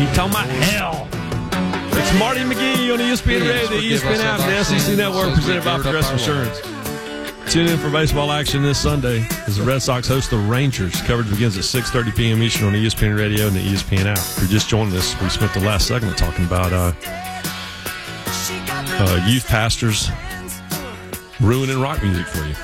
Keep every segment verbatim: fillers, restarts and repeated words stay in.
He talking about hell. It's Marty McGee on the E S P N Radio, the E S P N app, the S E C Network, presented by Progressive Insurance. Tune in for baseball action this Sunday as the Red Sox host the Rangers. Coverage begins at six thirty p.m. Eastern on the E S P N Radio and the E S P N app. If you're just joining us, we spent the last segment talking about uh, uh, youth pastors ruining rock music for you.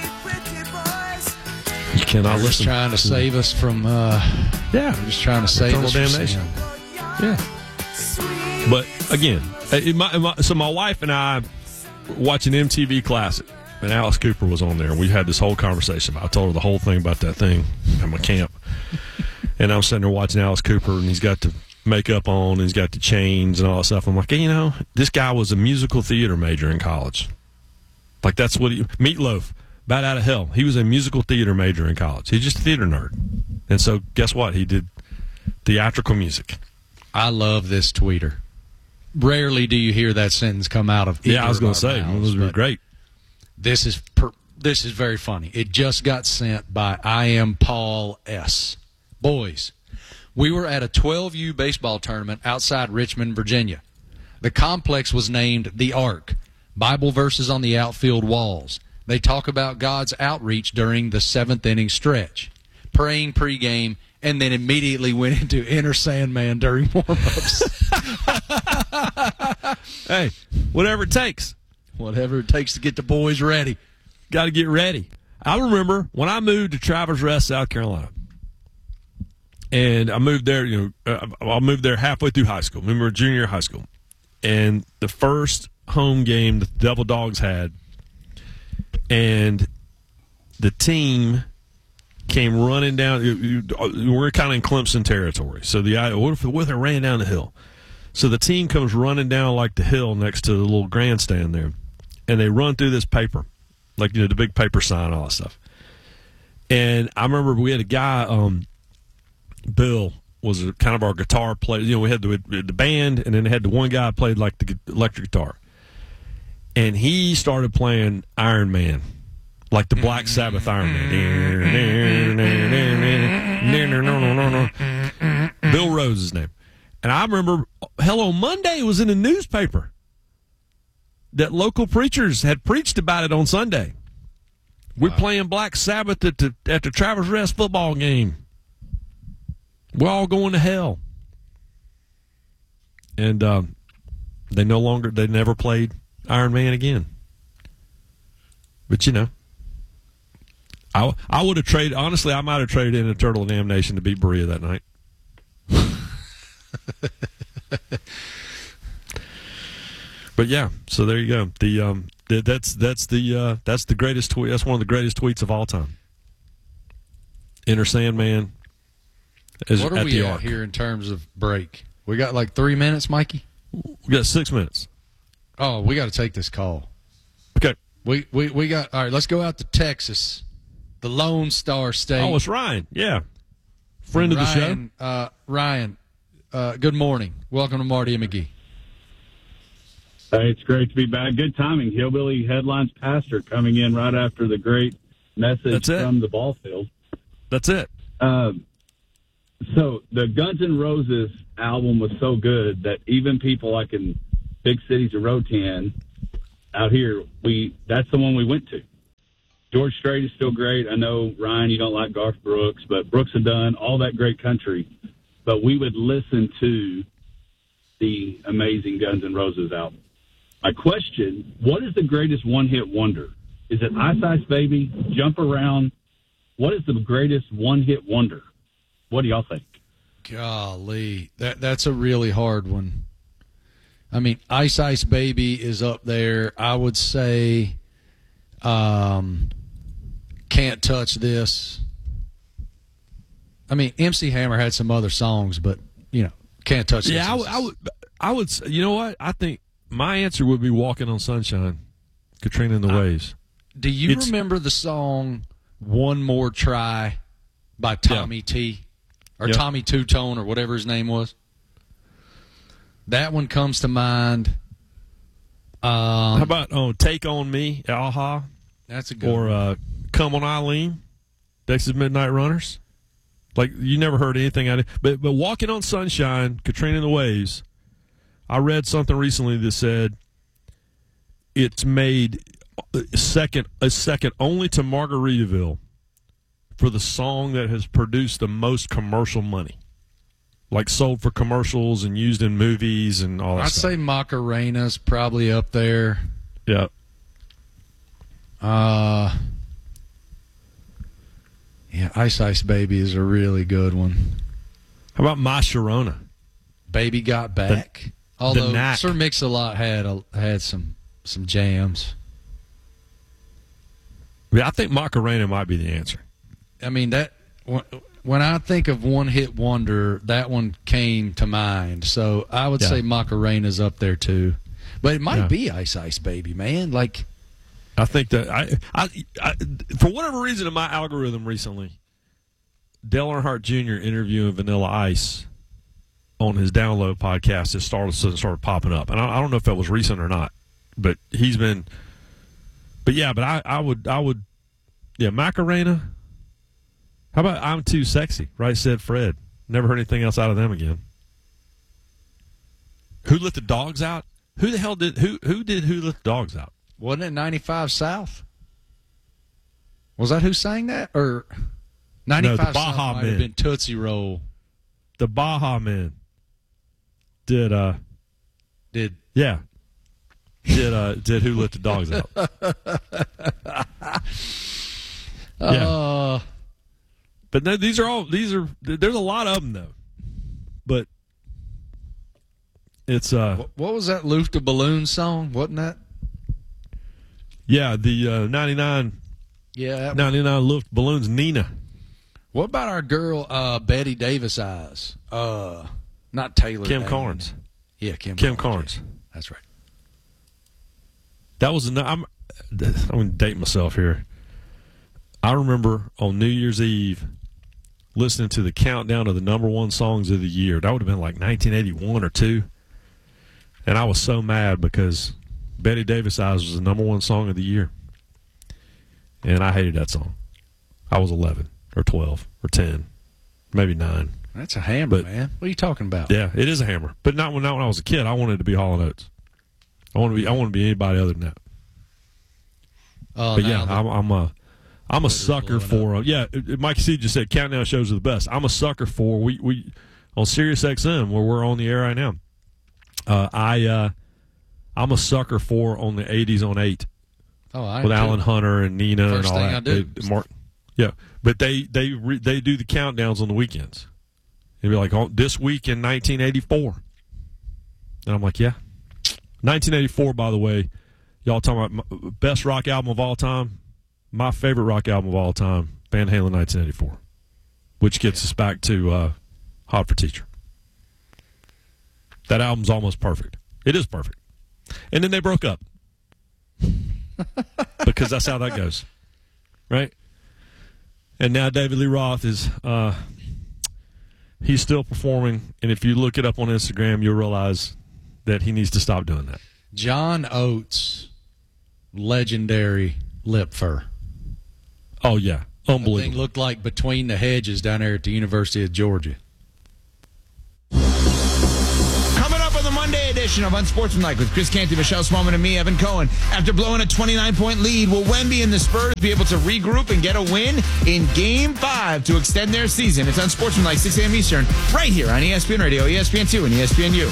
You cannot They're listen. Just trying to save us from. Uh, yeah, they're just trying to save eternal us damnation. from sin. Yeah. But again, it, my, my, so my wife and I were watching M T V Classic, and Alice Cooper was on there, and we had this whole conversation. I told her the whole thing about that thing at my camp, and I'm sitting there watching Alice Cooper, and he's got the makeup on, and he's got the chains and all that stuff. I'm like, hey, you know, this guy was a musical theater major in college. Like, that's what he, Meatloaf, bat out of hell. He was a musical theater major in college. He's just a theater nerd. And so, guess what? He did theatrical music. I love this tweeter. Rarely do you hear that sentence come out of either Yeah, I was going to of our say, mouths, those were but great. This is per, this is very funny. It just got sent by I am Paul S. Boys, we were at a twelve U baseball tournament outside Richmond, Virginia. The complex was named the Ark. Bible verses on the outfield walls. They talk about God's outreach during the seventh inning stretch. Praying pregame, and then immediately went into Enter Sandman during warm-ups. Hey, whatever it takes. Whatever it takes to get the boys ready. Got to get ready. I remember when I moved to Travelers Rest, South Carolina, and I moved there, you know, uh, I moved there halfway through high school. Remember, junior year of high school. And the first home game the Devil Dogs had, and the team came running down. You, you, we're kind of in Clemson territory. So the what if, what if they ran down the hill? So the team comes running down like the hill next to the little grandstand there, and they run through this paper, like, you know, the big paper sign, all that stuff. And I remember we had a guy, um, Bill, was a, kind of our guitar player. You know, we had the, the band, and then they had the one guy who played like the electric guitar. And he started playing Iron Man, like the Black Sabbath Iron Man. Bill Rose is his name. And I remember Hello Monday was in the newspaper that local preachers had preached about it on Sunday. We're wow. playing Black Sabbath at the, at the Travelers Rest football game. We're all going to hell. And uh, they no longer, they never played Iron Man again. But, you know, I, I would have traded, honestly, I might have traded in Eternal Damnation to beat Berea that night. But yeah, so there you go. The um, the, that's that's the uh, that's the greatest tweet. That's one of the greatest tweets of all time. Enter Sandman. Is what are at we the at Ark. here in terms of break? We got like three minutes, Mikey. We got six minutes. Oh, we got to take this call. Okay. We we we got all right. Let's go out to Texas, the Lone Star State. Oh, it's Ryan. Yeah, friend Ryan, of the show. Uh, Ryan. Uh, good morning. Welcome to Marty and McGee. Hey, it's great to be back. Good timing. Hillbilly Headlines pastor coming in right after the great message from the ball field. That's it. Um, so the Guns N' Roses album was so good that even people like in big cities of Rotan out here, we that's the one we went to. George Strait is still great. I know, Ryan, you don't like Garth Brooks, but Brooks and Dunn, all that great country. But we would listen to the amazing Guns N' Roses album. My question, what is the greatest one-hit wonder? Is it Ice Ice Baby, Jump Around? What is the greatest one-hit wonder? What do y'all think? Golly, that that's a really hard one. I mean, Ice Ice Baby is up there. I would say um, Can't Touch This. I mean, M C Hammer had some other songs, but, you know, Can't Touch This. Yeah, I, w- I would, I would say, you know what? I think my answer would be Walking on Sunshine, Katrina and the I, Waves. Do you it's, remember the song One More Try by Tommy yeah. T? Or yep. Tommy Two-Tone or whatever his name was? That one comes to mind. Um, How about oh, Take On Me, Aha? That's a good Or one. uh, Come On Eileen, Texas Midnight Runners. Like, you never heard anything out of it. But, but Walking on Sunshine, Katrina and the Waves, I read something recently that said it's made second, a second only to Margaritaville for the song that has produced the most commercial money. Like, sold for commercials and used in movies and all that I'd stuff. say Macarena's probably up there. Yeah. Uh, yeah, Ice Ice Baby is a really good one. How about My Sharona? Baby Got Back. The, Although the Knack. Sir Mix-a-Lot had a, had some some jams. Yeah, I think Macarena might be the answer. I mean, that when I think of one hit wonder, that one came to mind. So I would Yeah. say Macarena's up there too, but it might Yeah. be Ice Ice Baby, man. Like, I think that I, I, I, for whatever reason in my algorithm recently, Dale Earnhardt Junior interviewing Vanilla Ice on his Download podcast has started started popping up, and I, I don't know if that was recent or not, but he's been. But yeah, but I, I would I would, yeah, Macarena. How about I'm Too Sexy? Right, said Fred. Never heard anything else out of them again. Who Let the Dogs Out? Who the hell did who who did Who Let the Dogs Out? wasn't it ninety-five South? Was that who sang that? Or ninety-five Baja South might Men. have been Tootsie Roll. The Baja Men did uh Did yeah did uh did Who Let the Dogs Out? Yeah. Uh, But no, these are all these are there's a lot of them though, but it's uh what was that Luft the Balloon song? Wasn't that? yeah the uh, ninety-nine Yeah. That ninety-nine Luft Balloons Nina. What about our girl uh, Betty Davis Eyes? Uh, not Taylor. Kim Dane. Carnes. Yeah, Kim. Kim Carnes. Carnes. Yeah. That's right. That was an, I'm I'm going to date myself here. I remember on New Year's Eve listening to the countdown of the number one songs of the year. That would have been like nineteen eighty-one or two. And I was so mad because Betty Davis Eyes was the number one song of the year. And I hated that song. I was eleven or twelve or ten, maybe nine. That's a hammer, But- man. What are you talking about? Yeah, it is a hammer. But not when, not when I was a kid. I wanted to be Hall and Oates. I want to be I want to be anybody other than that. Uh, But now yeah, the- I'm, I'm a I'm a Twitter's sucker blowing for uh, yeah. it- it- Mike C just said countdown shows are the best. I'm a sucker for we we on Sirius X M where we're on the air right now. Uh, I uh, I'm a sucker for on the eighties on eight oh, I with am too. Alan Hunter and Nina First and all thing that. I do. They- Mark, yeah, but they they re, they do the countdowns on the weekends. It'd be like oh, this week in nineteen eighty-four, and I'm like, yeah, nineteen eighty-four. By the way, y'all talking about my, best rock album of all time. My favorite rock album of all time, Van Halen, nineteen eighty-four, which gets us back to uh, Hot for Teacher. That album's almost perfect. It is perfect. And then they broke up because that's how that goes, right? And now David Lee Roth is uh, he's still performing, and if you look it up on Instagram, you'll realize that he needs to stop doing that. John Oates, legendary lip fur. Oh yeah, That unbelievable. thing looked like Between the Hedges down there at the University of Georgia. Coming up on the Monday edition of Unsportsmanlike with Chris Canty, Michelle Smallman, and me, Evan Cohen. After blowing a twenty-nine point lead, will Wemby and the Spurs be able to regroup and get a win in Game five to extend their season? It's Unsportsmanlike, six a.m. Eastern, right here on E S P N Radio, E S P N two, and E S P N U.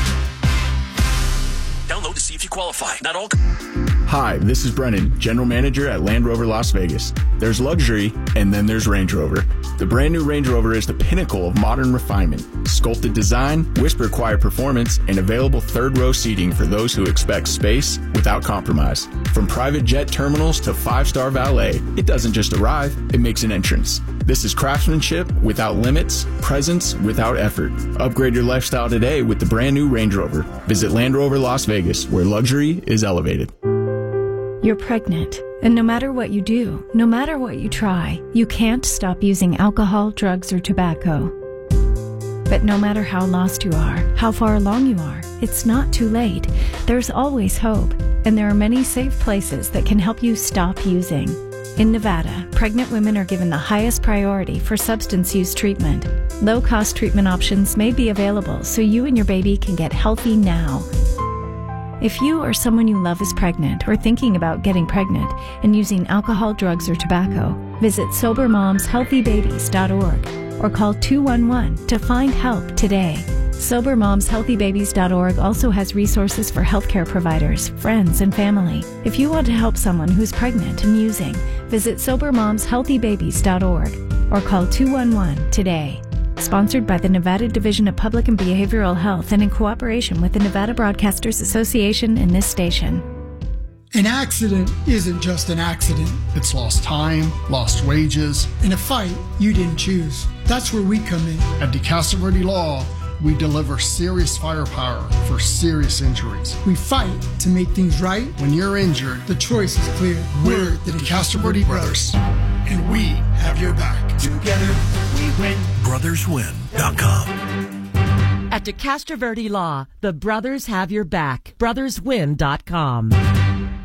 Download to see if you qualify. Not all. Hi, this is Brennan, General Manager at Land Rover Las Vegas. There's luxury, and then there's Range Rover. The brand new Range Rover is the pinnacle of modern refinement. Sculpted design, whisper quiet performance, and available third-row seating for those who expect space without compromise. From private jet terminals to five-star valet, it doesn't just arrive, it makes an entrance. This is craftsmanship without limits, presence without effort. Upgrade your lifestyle today with the brand new Range Rover. Visit Land Rover Las Vegas, where luxury is elevated. You're pregnant, and no matter what you do, no matter what you try, you can't stop using alcohol, drugs, or tobacco. But no matter how lost you are, how far along you are, it's not too late. There's always hope, and there are many safe places that can help you stop using. In Nevada, pregnant women are given the highest priority for substance use treatment. Low-cost treatment options may be available so you and your baby can get healthy now. If you or someone you love is pregnant or thinking about getting pregnant and using alcohol, drugs, or tobacco, visit sober moms healthy babies dot org or call two one one to find help today. sober moms healthy babies dot org also has resources for healthcare providers, friends, and family. If you want to help someone who's pregnant and using, visit sober moms healthy babies dot org or call two one one today. Sponsored by the Nevada Division of Public and Behavioral Health and in cooperation with the Nevada Broadcasters Association and this station. An accident isn't just an accident. It's lost time, lost wages. In a fight you didn't choose. That's where we come in. At DeCastro Verde Law, we deliver serious firepower for serious injuries. We fight to make things right. When you're injured, the choice is clear. We're the DeCastro Verde Brothers, and we have your back. Together, we win. brothers win dot com. At DeCastro Verde Law, the brothers have your back. brothers win dot com.